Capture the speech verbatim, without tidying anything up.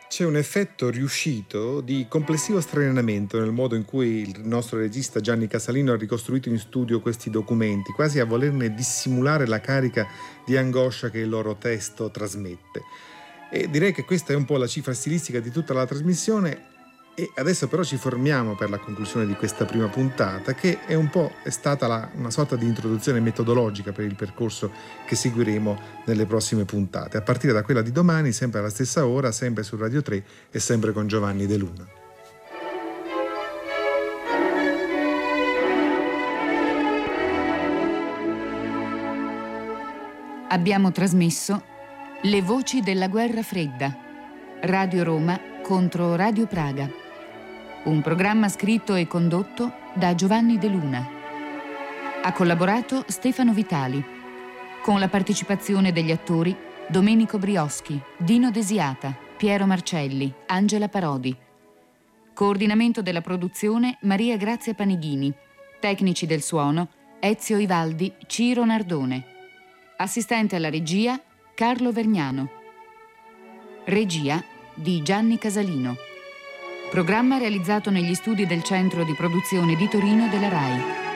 C'è un effetto riuscito di complessivo straniamento nel modo in cui il nostro regista Gianni Casalino ha ricostruito in studio questi documenti, quasi a volerne dissimulare la carica di angoscia che il loro testo trasmette. E direi che questa è un po' la cifra stilistica di tutta la trasmissione. E adesso però ci formiamo per la conclusione di questa prima puntata, che è un po' è stata la, una sorta di introduzione metodologica per il percorso che seguiremo nelle prossime puntate, a partire da quella di domani, sempre alla stessa ora, sempre su Radio tre e sempre con Giovanni De Luna. Abbiamo trasmesso Le voci della guerra fredda, Radio Roma contro Radio Praga. Un programma scritto e condotto da Giovanni De Luna. Ha collaborato Stefano Vitali, con la partecipazione degli attori Domenico Brioschi, Dino Desiata, Piero Marcelli, Angela Parodi. Coordinamento della produzione Maria Grazia Panighini. Tecnici del suono Ezio Ivaldi, Ciro Nardone. Assistente alla regia Carlo Vergnano. Regia di Gianni Casalino. Programma realizzato negli studi del Centro di Produzione di Torino della RAI.